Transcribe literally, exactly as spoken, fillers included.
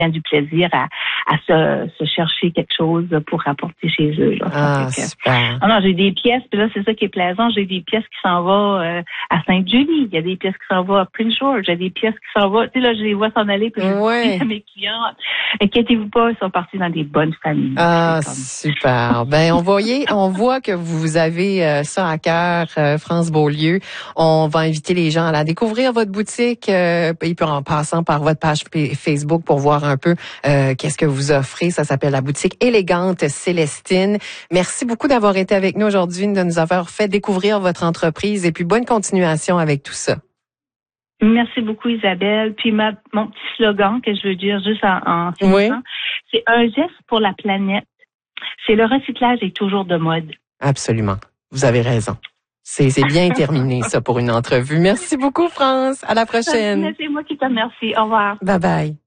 du plaisir à, à se, se chercher quelque chose pour rapporter chez eux. Là. Ah, que, super. Ah non, j'ai des pièces, puis là, c'est ça qui est plaisant. J'ai des pièces qui s'en vont euh, à Sainte-Julie. Il y a des pièces qui s'en vont à Prince George. Il y a des pièces qui s'en vont. Tu sais, là, je les vois s'en aller, puis je ouais. dis à mes clients, inquiétez-vous pas, ils sont partis dans des bonnes familles. Ah, comme... super. Ben, on voyait, on voit que vous avez euh, ça à cœur, euh, France Beaulieu. On va inviter les gens à la découvrir, votre boutique, euh, et puis en passant par votre page Facebook pour voir un peu euh, qu'est-ce que vous offrez. Ça s'appelle la boutique Élégante Célestine. Merci beaucoup d'avoir été avec nous aujourd'hui, de nous avoir fait découvrir votre entreprise et puis bonne continuation avec tout ça. Merci beaucoup, Isabelle. Puis ma, mon petit slogan que je veux dire juste en, en finissant, oui. c'est un geste pour la planète. C'est le recyclage est toujours de mode. Absolument. Vous avez raison. C'est, c'est bien terminé, ça, pour une entrevue. Merci beaucoup, France. À la prochaine. C'est moi qui te remercie. Au revoir. Bye bye.